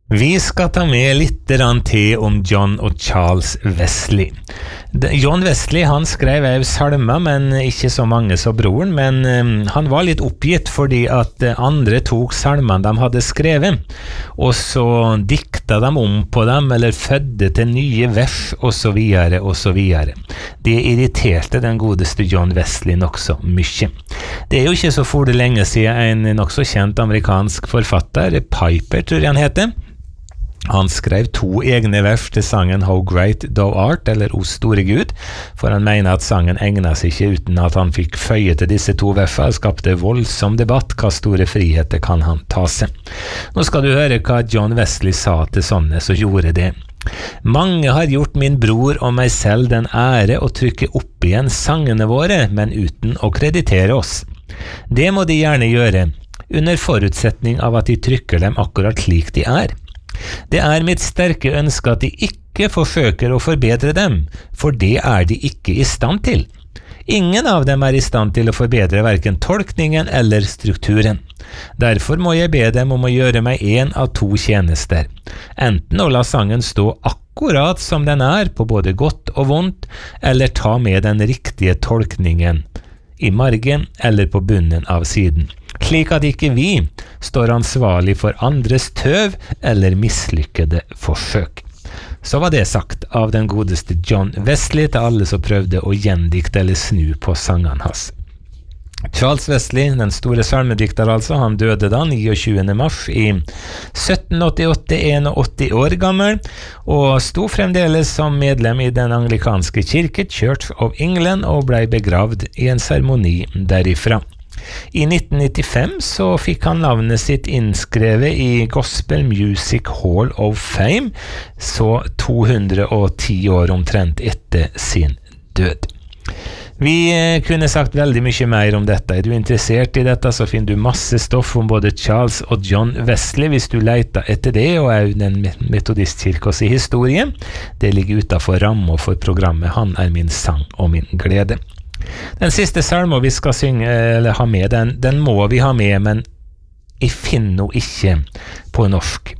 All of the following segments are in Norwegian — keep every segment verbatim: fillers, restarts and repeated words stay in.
Vi skal ta med litt til om John og Charles Wesley. John Wesley han skrev jo salmer, men ikke så mange som broren, men um, han var litt oppgitt fordi at andre tok salmene de hadde skrevet, og så dikta de om på dem, eller fødde til nye vers, og så videre, og så videre. Det irriterte den godeste John Wesley nok så mye. Det er jo ikke så for det lenge siden en nok så kjent amerikansk forfatter, Piper tror jeg han heter. Han skrev to egne vers til sangen How Great Thou Art, eller O Store Gud, for han mener at sangen egnet seg ikke uten at han fikk føye til disse to versene, og skapte voldsom debatt, hva store friheter kan han ta seg. Nå skal du høre hva John Wesley sa til sånne som gjorde det. Mange har gjort min bror og meg selv den ære å trykke opp igjen sangene våre, men uten å kreditere oss. Det må de gjerne gjøre, under forutsetning av at de trykker dem akkurat slik de er. Det er mitt sterke ønske at de ikke forsøker å forbedre dem, for det er de ikke i stand til. Ingen av dem er i stand til å forbedre hverken tolkningen eller strukturen. Derfor må jeg be dem om å gjøre meg en av to tjenester. Enten å la sangen stå akkurat som den er, på både godt og vondt, eller ta med den riktige tolkningen i margen eller på bunnen av siden, slik at ikke vi står ansvarlig for andres tøv eller mislykkede forsøk. Så var det sagt av den godeste John Wesley til alle som prøvde å gjendikte eller snu på sangene hans. Charles Wesley, den store salmedikter altså, han døde da tjuende mars i sytten åttiåtte, åttién år gammel, og sto fremdeles som medlem i den anglikanske kirke, Church of England, og ble begravd i en seremoni derifra. I nitten nittifem så fikk han navnet sitt innskrevet i Gospel Music Hall of Fame, så to hundre og ti år omtrent etter sin død. Vi kunne sagt veldig mye mer om dette. Er du interessert i dette, så finner du masse stoff om både Charles og John Wesley hvis du leter etter det, og er den metodistkirkens historie. Det ligger utenfor rammen for programmet Han er min sang og min glede. Den siste salmen vi skal synge, eller ha med, den, den må vi ha med, men jeg finner noe ikke på norsk.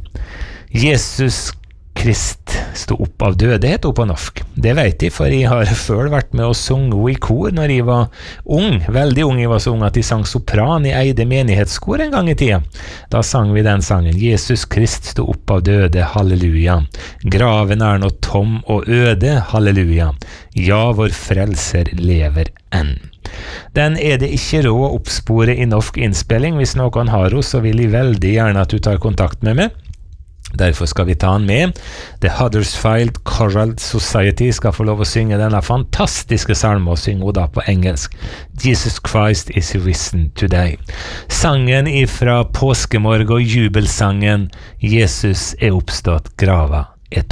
Jesus Krist sto opp av dødighet og på norsk. Det vet jeg, for jeg har selv vært med å synge i kor når jeg var ung, veldig ung. Jeg var så ung at jeg sang sopran i Eide menighetskor en gang i tida. Da sang vi den sangen, Jesus Krist sto opp av døde, halleluja. Graven er nå tom og øde, halleluja. Ja, vår frelser lever enn. Den er det ikke råd å oppspore i norsk innspilling. Hvis noen har hos, så vil jeg veldig gjerne at du tar kontakt med meg. Derfor skal vi ta han med. The Huddersfield Choral Society skal få lov å synge denne fantastiske salmen, og synge hun da på engelsk. Jesus Christ is risen today. Sangen ifra påskemorgen og jubelsangen Jesus er oppstått, grava